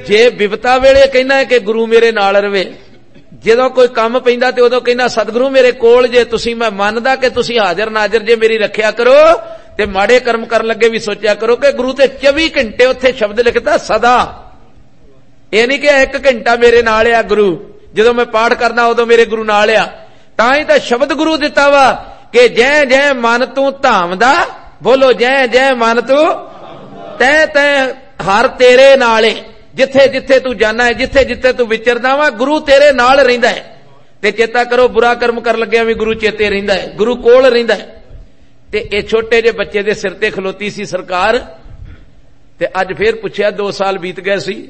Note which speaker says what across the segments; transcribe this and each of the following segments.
Speaker 1: जे बिपता वेले कहना है कि गुरु मेरे नाल रवे, जदों कोई काम पैंदा ते उदों कहना सतगुरु मेरे कोल जे, तुसी मैं मनदा कि तुसी हाजिर नाजिर जे, मेरी रखिया करो ते माड़े कर्म कर लगे भी सोचा करो कि गुरु ते 24 घंटे उत्थे शब्द लिखता सदा, ये नहीं कि 1 घंटा मेरे नाल आ गुरु, जदों मैं पाठ करना उदों मेरे गुरु नाल आ। तां ही तां शब्द गुरु दिता वा कि जै जै मन तू धामदा, बोलो जै जै मन तू तै तै हर तेरे नाले, जिथे जिथे तू जाना है, जिथे जिथे तू विचरदा वा गुरु तेरे नाल रहिंदा है। ते चेता करो बुरा कर्म कर लग्या भी गुरु चेते रहिंदा है, गुरु कोल रहिंदा है। ते ए छोटे जे बच्चे दे सिर ते खलोती सी सरकार, ते अज फिर पुछया 2 साल बीत गए सी,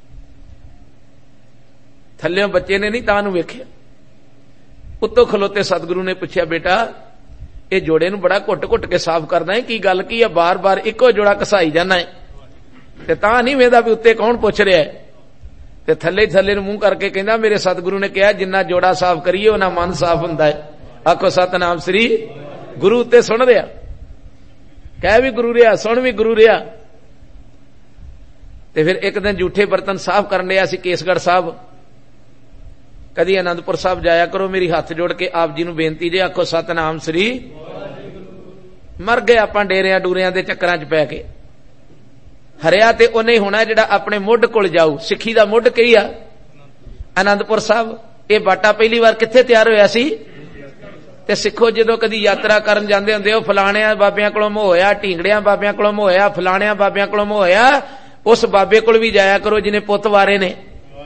Speaker 1: थल्लियों बच्चे ने नहीं तां नूं वेखिया, उत्तों खलोते सतगुरु ने पुछया बेटा ये जोड़े नूं बड़ा घुट घुट के साफ करना है, की गल की है, बार बार इको जोड़ा घसाई जाना है, ते तां नहीं वेंदा भी उत्ते कौन पुछ रहा है। ते थल्ले थल्ले नूं मूंह करके कहंदा मेरे सतगुरु ने कहा जिन्ना जोड़ा साफ करिए उन्ना मन साफ हुंदा है। आखो सतनाम श्री गुरु उत्ते सुन रहा, कह भी गुरु रहा, सुन भी गुरु रहा। ते फिर एक दिन जूठे बर्तन साफ करन लिया सी केसगढ़ साहब, कदी आनंदपुर साहब जाया करो, मेरी हाथ जोड़ के आप जी नूं बेनती जे, आखो सतनाम श्री। मर गए आपां डेरियां डूरियां दे चक्करां च पै के, हरिया ते उन्हें होना जिहड़ा अपने मुੱਢ कोल जाऊ। सिੱਖੀ ਦਾ ਮੁੱਢ ਕੀ ਆ? आनंदपुर साहब। ये बाटा पहली बार कित्थे तैयार होया सी? ते सिखो जदों कदी यात्रा करन जांदे हुंदे हो, फलाणियां बाबियां कोलों मोह होया, ढींगड़ियां बाबियां कोलों मोह होया, फलाणियां बाबियां कोलों मोह होया, उस बाबे कोल भी जाया करो जिन्हें पुੱਤ वारे ने।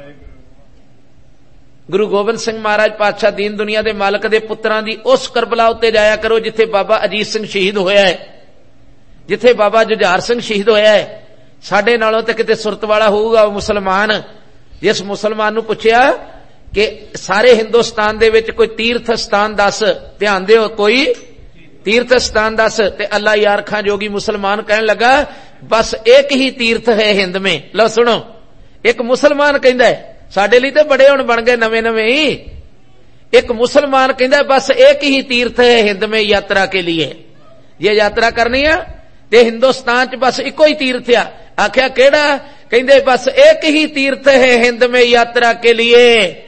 Speaker 1: गुरु गोबिंद सिंह महाराज पातशाह दीन दुनिया दे मालक दे पुत्रां दी उस करबला उत्ते जाया करो जिथे बाबा अजीत सिंह शहीद होया है, जिथे बाबा जुझार सिंह शहीद होया है। साडे नालों ते किते सुरत वाला होऊगा वो मुसलमान। जिस मुसलमान नूं पुछया कि सारे हिंदुस्तान दे विच कोई तीर्थ स्थान दस, ध्यान दिओ कोई तीर्थ स्थान दस, ते अल्लाह यार खां जोगी मुसलमान कहन लगा बस एक ही तीर्थ है हिंद में। लो सुनो, एक मुसलमान कहंदा है, साडे लई ते बड़े हुण बन गए नवे नवे ही, एक मुसलमान कहंदा बस एक ही तीर्थ है हिंद में यात्रा के लिए, ये यात्रा करनी है ते हिंदुस्तान च बस इको ही तीर्थ आ। आख्या केड़ा? कहंदे बस एक ही तीर्थ है हिंद में यात्रा के लिए,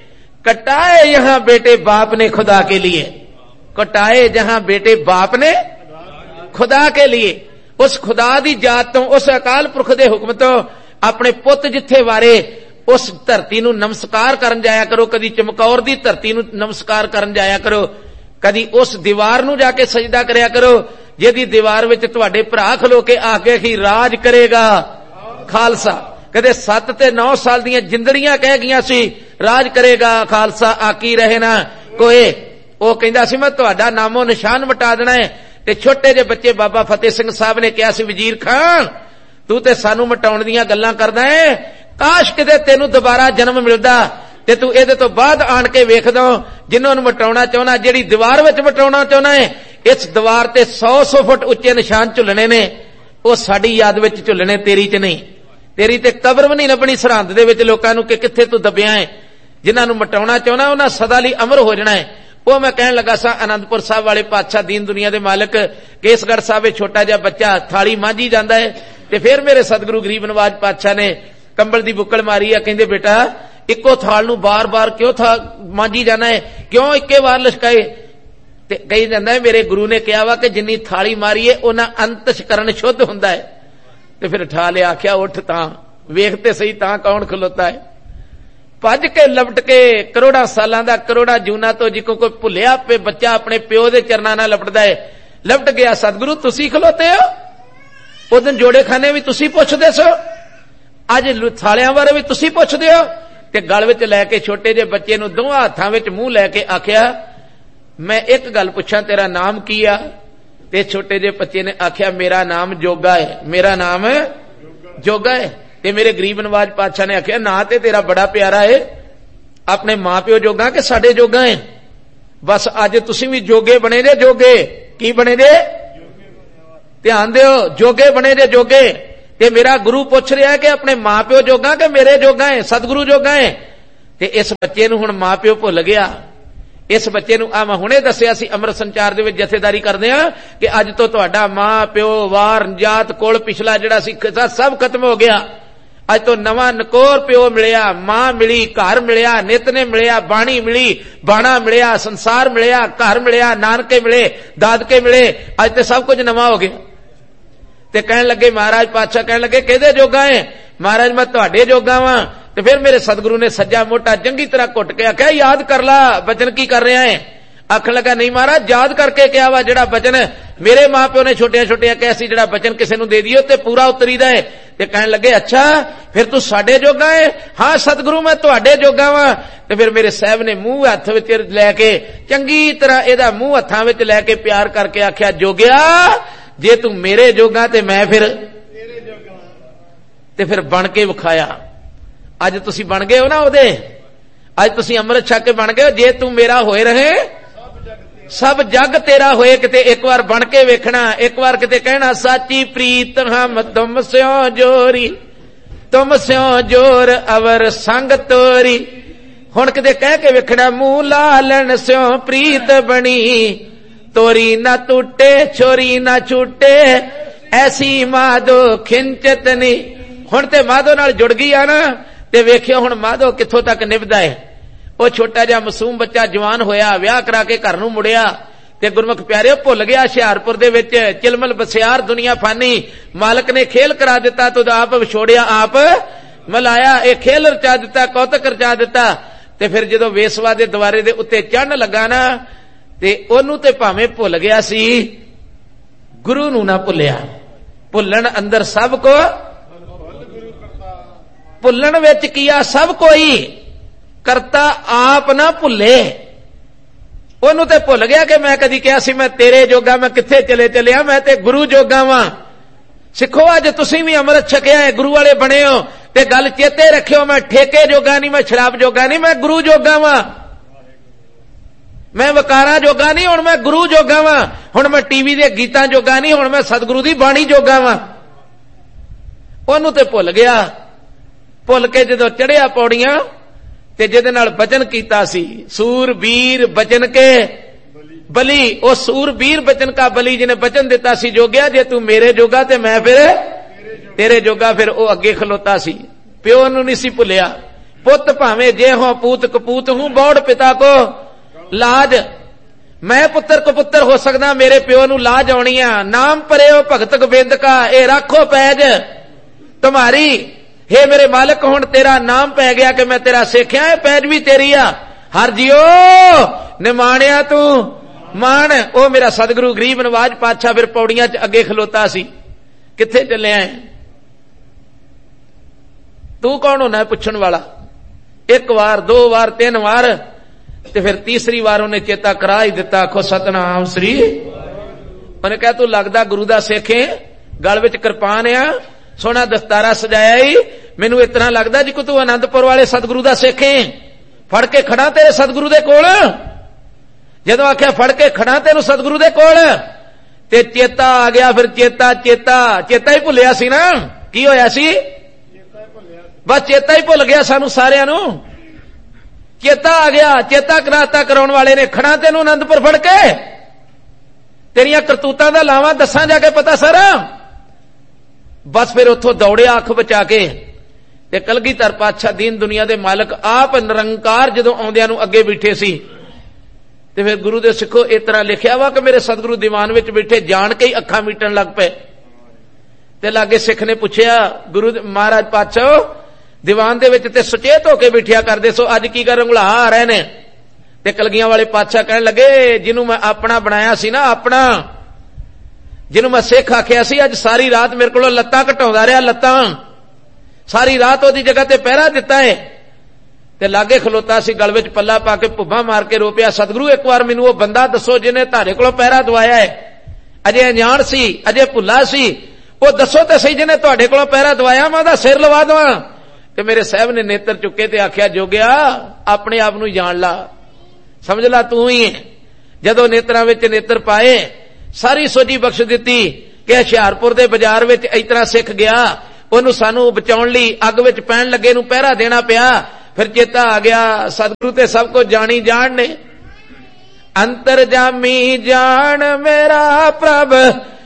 Speaker 1: कटाए यहां बेटे बाप ने खुदा के लिए, कटाए जहां बेटे बाप ने खुदा के लिए। उस खुदा दी जात तो, उस अकाल पुरख दे हुक्म तो अपने पुੱਤ जिथे वारे उस धरती नूं नमस्कार करन जाया करो। कदी चमकौर दी धरती नूं नमस्कार करन जाया करो, कदी उस दीवार नूं जाके सजदा करया करो जिहदी दीवार विच तुहाडे भरा खलो के आके ही राज करेगा खालसा। कदे 7 ते 9 साल दीयां जिंदड़ियां कह गईयां सी राज करेगा खालसा आकी रहे ना कोई। वो कहंदा सी मैं तुहाडा नामो निशान मिटा देना है। ते छोटे जे बच्चे बाबा फतेह सिंह साहब ने कहा सी वजीर खान तू ते सानू मिटाउण दीयां गल्लां करदा है, काश किते तेनू दोबारा जन्म मिलदा ते तू इहदे तो बाद आण के वेख दो जिन्हां नूं मिटाउणा चाहुंदा, जिहड़ी दीवार विच मिटाउणा चाहुंदा है, इस दीवार ते 100 फुट उच्चे निशान झुलने ने, वो साडी याद विच झुलने, तेरी च नहीं। तेरी ते कब्र भी नहीं लभणी सरहंद दे विच लोकां नूं कि कित्थे तू दबिया है। जिन्हां नूं मिटाउणा चाहुंदा उन्हां सदा लई अमर हो जाना है। वो मैं कहण लगा सा आनंदपुर साहब वाले पातशाह दीन दुनिया दे मालिक केसगढ़ साहब छोटा जिहा बच्चा थाली मांझी जांदा है ते फिर मेरे सतगुरु गरीब नवाज पातशाह ने कंबल दी बुक्कल मारी है, कहंदे बेटा इक्को थाल नूं बार बार क्यों था मांझी जाना है, क्यों इक्के बार लशकाए? ते कही जांदा है मेरे गुरु ने कहा वा कि जिन्नी थाली मारी है उन्ना अंतशकरण शुद्ध हुंदा है। ते फिर ठा लिया, आख्या उठ तां वेखते सही तां कौन खलोता है। भज के लपट के करोड़ा सालां दा करोड़ा जूना तो जिको कोई भुलिया पे बच्चा अपने प्यो दे चरनां नाल लपटदा है, लपट गया सतगुरु तुसी खलोते हो, उस दिन जोड़े खाने भी तुसी पुछदे सो, अज थालियां बारे भी तुसी पुछदे हो। ते गल विच लैके छोटे जे बच्चे नूं दोवां हत्थां विच मूंह लैके आख्या मैं एक गल पुछां तेरा नाम की आ? ते छोटे जे बच्चे ने आख्या मेरा नाम जोगा है, मेरा नाम जोगा है। ते मेरे गरीब नवाज पातशाह ने आख्या ना ते तेरा बड़ा प्यारा है, अपने मां प्यो जोगा कि साडे जोगा है? बस अज तुसीं भी जोगे बने जे, जोगे की बने जे? ध्यान दिओ, जोगे बने जे जोगे। ते मेरा गुरु पुछ रहा है कि अपने मां प्यो जोगा कि मेरे जोगा है, सतगुरु जोगा है? ते इस बच्चे नूं हुण मां प्यो भुल गया। इस बच्चे नूं आ मैं हुणे दस्सिया सी अमृत संचार दे विच जथेदारी करदे आ कि अज तो तुहाडा मां प्यो वार जात कुल पिछला जिहड़ा सी सब खत्म हो गया। अज तो नवा नकोर प्यो मिलिया, मां मिली, घर मिलिया, नितने मिलिया, बाणी मिली, बाणा मिलिया, संसार मिलिया, घर मिलिया, नानके मिले, दादके मिले, अज तो सब कुछ नवा हो गया। ते कहन लगे महाराज पातशाह कहन लगे किहदे जोगा है? महाराज मैं तुहाडे जोगा वां। ते फिर मेरे सतगुरु ने सज्जा मोटा चंगी तरह घुट के आख्या याद कर ला बचन की कर रहा है। आखन लगा नहीं महाराज याद करके क्या वा, जिहड़ा बचन मेरे मां प्यो ने छोटिया छोटिया कहा सी जिहड़ा बचन किसी नूं दे दिओ ते पूरा उतरीदा है। ते कहन लगे अच्छा फिर तू साडे जोगा है? हां सतगुरु मैं तुहाडे जोगा वां। ते फिर मेरे साहब ने मुंह हथ विच लैके चंगी तरह इहदा मुंह हत्थां विच लैके प्यार करके आख्या जोगिया जे तू मेरे जोगा ते मैं फिर तेरे जोगा। ते फिर बन के विखाया। अज तुसीं बन गए हो ना ओहदे, अज तुसीं अमृत छक के बन गए हो। जे तू मेरा होए रहे सब जग तेरा होए। किते एक बार बन के वेखना, एक बार किते कहना साची प्रीत हम तुम स्यों जोरी, तुम स्यों जोर अवर संग तोरी। हुण किते कह के वेखना मुंह लालन स्यों प्रीत बनी, तोरी ना टूटे छोरी ना छूटे, ऐसी माधो खिंचत नी। हुण ते माधो नाल जुड़ गई आ ना, ते वेखियो हुण माधो कित्थों तक निभदा है। ਉਹ ਛੋਟਾ ਜਿਹਾ ਮਾਸੂਮ ਬੱਚਾ ਜਵਾਨ ਹੋਇਆ, ਵਿਆਹ ਕਰਾ ਕੇ ਘਰ ਨੂੰ ਮੁੜਿਆ ਤੇ ਗੁਰਮੁਖ ਪਿਆਰਿਓ ਭੁੱਲ ਗਿਆ ਹੁਸ਼ਿਆਰਪੁਰ ਦੇ ਵਿੱਚ ਚਿਲਮਲ ਬਸਿਆਰ ਦੁਨੀਆ ਫਾਨੀ। ਮਾਲਕ ਨੇ ਖੇਲ ਕਰਾ ਦਿੱਤਾ ਤੋ ਆਪ ਵਿਛੋੜਿਆ ਆਪ ਮਲਾਇਆ। ਇਹ ਖੇਲ ਰਚਾ ਦਿੱਤਾ, ਕੌਤਕ ਰਚਾ ਦਿੱਤਾ। ਤੇ ਫਿਰ ਜਦੋਂ ਵੇਸਵਾ ਦੇ ਦੁਆਰੇ ਦੇ ਉੱਤੇ ਚੜਨ ਲੱਗਾ ਨਾ ਤੇ ਉਹਨੂੰ ਤੇ ਭਾਵੇਂ ਭੁੱਲ ਗਿਆ ਸੀ, ਗੁਰੂ ਨੂੰ ਨਾ ਭੁੱਲਿਆ। ਭੁੱਲਣ ਅੰਦਰ ਸਭ ਕੋ, ਭੁੱਲਣ ਵਿੱਚ ਕੀਆ ਸਭ ਕੋਈ, करता आप ना भुले। ओनू ते भुल गया कि मैं कदी कहा सी मैं तेरे जोगा, मैं किथे चले चलिया, मैं ते गुरु जोगा वां। सिखो अज तुसीं भी अमृत छकिया है, गुरु वाले बने हो ते गल चेते रखियो मैं ठेके जोगा नहीं, मैं शराब जोगा नहीं, मैं गुरु जोगा वां। मैं वकारा जोगा नहीं, हुण मैं गुरु जोगा वां। हुण मैं टीवी दे गीतां जोगा नहीं, हुण मैं सतगुरु दी बाणी जोगा वां। ओनू ते भुल गया। भुल के जदों चढ़िया पौड़ियां ते जिहदे नाल बचन कीता सी सूरबीर बचन के बली, ओ सूरबीर बचन का बली जिन्हें बचन दिता सी जोगिया जे तू मेरे जोगा ते मैं फिर तेरे जोगा। फिर ओ अगे खलोता सी, प्यो नूं नहीं सी भुलिया। पुत भावें जे हो पूत कपूत हूं, बौड़ पिता को लाज। मैं पुत्र कपुत्र हो सकदा, मेरे प्यो नूं लाज आउणी आ। नाम परेओ भगत गोबिंद का, ए राखो पैज तुम्हारी। हे मेरे मालिक हुण तेरा नाम पै गया कि मैं तेरा सिखिया है, पैज भी तेरी आ। हर जियो निमाणिया तू मान। ओ मेरा सतगुरु गरीब नवाज पातशाह फिर पौड़ियां च अगे खलोता सी। किथे चलिया है? तू कौन होना है पुछण वाला? एक बार, दो बार, तीन बार, ते फिर तीसरी बार उन्हें चेता करा ही दिता। आखो सतनाम श्री। उन्हें कहा तू लगदा गुरु दा सिख है, गल विच किरपान आ, सोना दस्तारा सजाया ही, मैनू इतना लगदा जिको तू आनंदपुर वाले सतगुरु दा सिख है। फड़ के खड़ा तेरे सतगुरु दे कोल। जदों आख्या फड़ के खड़ा तेनू सतगुरु दे कोल ते चेता आ गया। फिर चेता चेता चेता ही भुलिया सी ना। की होया सी? बस चेता ही भुल गया सानू सारियां नू। चेता आ गया, चेता कराता कराउण वाले ने खड़ा तेनू आनंदपुर फड़ के। तेरियां करतूतां दा लावां दसां जाके पता सारा। बस फिर उथों दौड़िया अख बचा के ते कलगीधर पातशाह दीन दुनिया दे मालक आप निरंकार जदों आउंदियां नूं अगे बैठे सी ते फिर गुरु दे सिखो इस तरह लिखिया वा कि मेरे सतगुरु दीवान विच बैठे जान के ही अखां मीटण लग पे। ते लागे सिख ने पुछया गुरु महाराज पातशाह दीवान दे विच ते सुचेत होके बैठिया करदे सो अज की कर उंगला आ रहे ने। ते कलगियां वाले पातशाह कहण लगे जिन्हों मैं अपना बनाया सी ना, अपना जिन्हों मैं सिख आखिया सी, अज सारी रात मेरे को लत्तां घटाउंदा रहा, लत्तां सारी रात ओदी जगह ते पहरा दिता है। ते लागे खलोता सी गल विच पल्ला पा के भुब्बा मार के रो पिया सतगुरु एक बार मैनू वो बंदा दसो जिन्हें तारे कोलों पहरा दवाया है। अजे अनजान सी, अजे भुला सी, वो दसो ते सही जिन्हें तुहाडे कोलों पहरा दवाया, मैं ओहदा सिर लवा दवां। ते मेरे साहब ने नेत्र चुके ते आख्या जोगिया अपने आप नूं जान ला, समझ ला तू ही है। जदों नेत्रां विच नेत्र पाए सारी सोझी बख्श दिती कि हुशियारपुर दे बाजार विच इस तरह सिख गया, ओनू सानू बचाउण लई अग विच पैण लगे नूं पहरा देना पिया। फिर चेता आ गया सतगुरु ते सब कुछ जानी जान ने। अंतरजामी जान मेरा प्रभ